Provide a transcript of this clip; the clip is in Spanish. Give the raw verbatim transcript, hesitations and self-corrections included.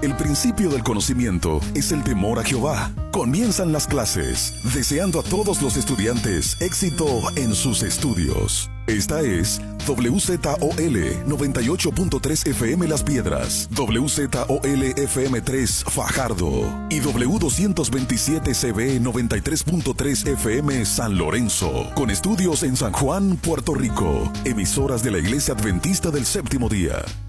El principio del conocimiento es el temor a Jehová. Comienzan las clases, deseando a todos los estudiantes éxito en sus estudios. Esta es W Z O L noventa y ocho punto tres F M Las Piedras, W Z O L F M tres Fajardo y W doscientos veintisiete C B noventa y tres punto tres F M San Lorenzo, con estudios en San Juan, Puerto Rico, emisoras de la Iglesia Adventista del Séptimo Día.